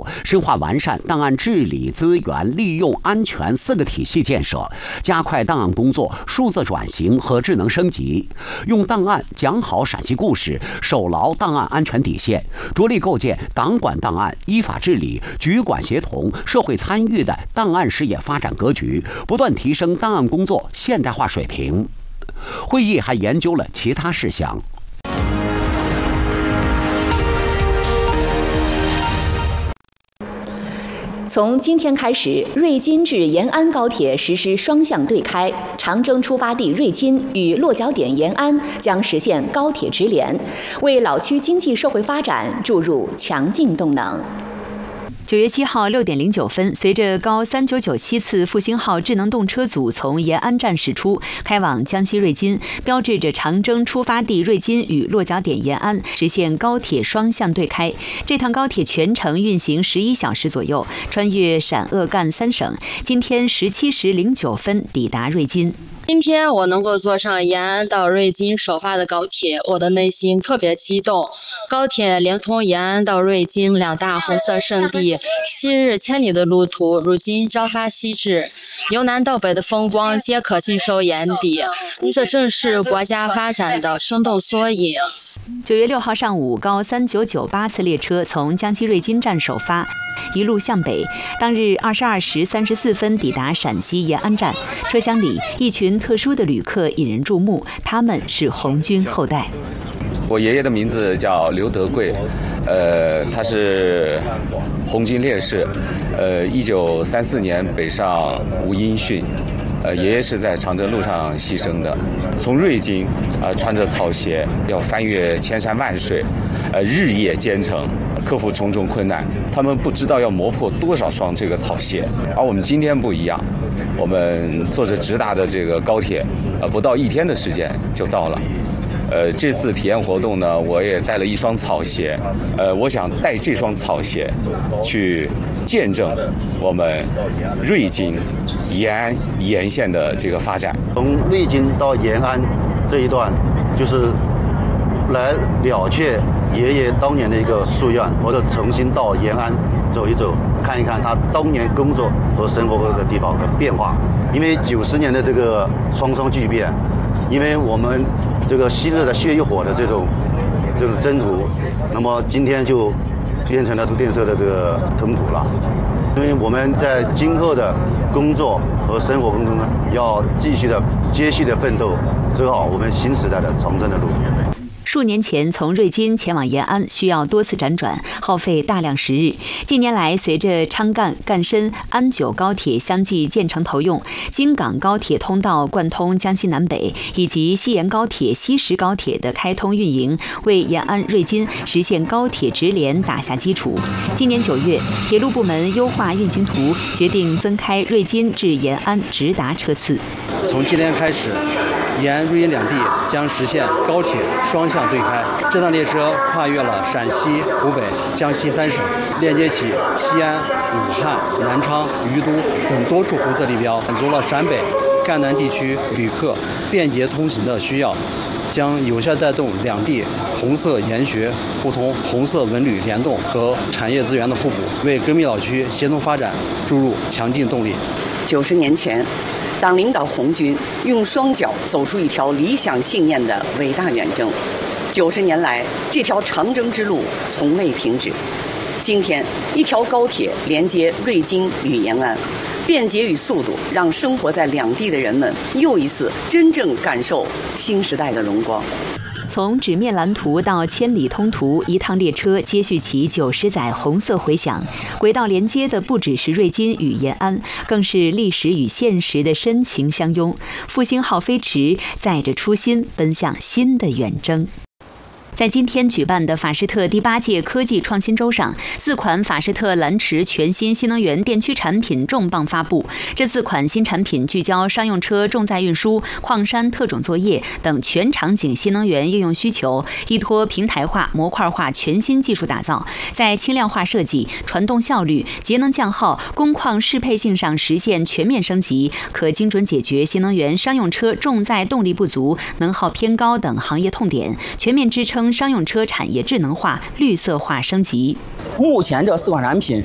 深化完善档案治理、资源利用、安全4个体系建设，加快档案工作数字转型和智能升级，用档案讲好陕西故事，守牢档案安全底线，着力构建党管档案、依法治理、局管协同、社会参与的档案事业发展格局，不断提升档案工作现代化水平。会议还研究了其他事项。 从今天开始，瑞金至延安高铁实施双向对开，长征出发地瑞金与落脚点延安将实现高铁直连，为老区经济社会发展注入强劲动能。 9月7号6点09分，随着高3997次复兴号智能动车组从延安站驶出，开往江西瑞金，标志着长征出发地瑞金与落脚点延安实现高铁双向对开。这趟高铁全程运行11小时左右，穿越陕鄂赣3省，今天17时09分抵达瑞金。 今天我能够坐上延安到瑞金首发的高铁，我的内心特别激动。高铁连通延安到瑞金2大红色圣地，昔日千里的路途，如今朝发夕至，由南到北的风光皆可尽收眼底。这正是国家发展的生动缩影。 9月6号上午，高3998次列车从江西瑞金站首发，一路向北。当日22时34分抵达陕西延安站，车厢里一群特殊的旅客引人注目，他们是红军后代。 我爷爷的名字叫刘德贵，他是红军烈士，1934年北上无音讯。爷爷是在长征路上牺牲的，从瑞金穿着草鞋要翻越千山万水，日夜兼程，克服重重困难。他们不知道要磨破多少双这个草鞋，而我们今天不一样，我们坐着直达的这个高铁，不到1天的时间就到了。这次体验活动呢，我也带了一双草鞋，我想带这双草鞋去见证我们瑞金延安沿线的这个发展。 从瑞金到延安这一段，就是来了却爷爷当年的一个夙愿，或者重新到延安走一走，看一看他当年工作和生活的地方的变化。因为90年的这个双双巨变，因为我们这个昔日的血与火的这种征途，那么今天就变成了铸电车的这个吞吐了。因为我们在今后的工作和生活当中呢，要继续的接续的奋斗，走好我们新时代的长征的路。 数年前从瑞金前往延安需要多次辗转，耗费大量时日。近年来，随着昌赣、赣深、安九高铁相继建成投用，京港高铁通道贯通江西南北，以及西延高铁、西石高铁的开通运营，为延安、瑞金实现高铁直连打下基础。今年9月，铁路部门优化运行图，决定增开瑞金至延安直达车次。 从今天开始，延安、瑞金两地将实现高铁双向对开。这趟列车跨越了陕西、湖北、江西3省，连接起西安、武汉、南昌、于都等多处红色地标，满足了陕北、赣南地区旅客便捷通行的需要，将有效带动两地红色研学互通、红色文旅联动和产业资源的互补，为革命老区协同发展注入强劲动力。 90年前，党领导红军用双脚走出一条理想信念的伟大远征，90年来，这条长征之路从未停止。今天，一条高铁连接瑞金与延安，便捷与速度让生活在两地的人们又一次真正感受新时代的荣光。 从纸面蓝图到千里通途，一趟列车接续起90载红色回响。轨道连接的不只是瑞金与延安，更是历史与现实的深情相拥。复兴号飞驰，载着初心，奔向新的远征。在今天举办的法士特第8届科技创新周上，4款法士特蓝驰全新新能源电驱产品重磅发布。这4款新产品聚焦商用车重载运输、矿山特种作业等全场景新能源应用需求，依托平台化、模块化全新技术打造，在轻量化设计、传动效率、节能降耗、工况适配性上实现全面升级，可精准解决新能源商用车重载动力不足、能耗偏高等行业痛点，全面支撑商用车产业智能化、绿色化升级。 目前这4款产品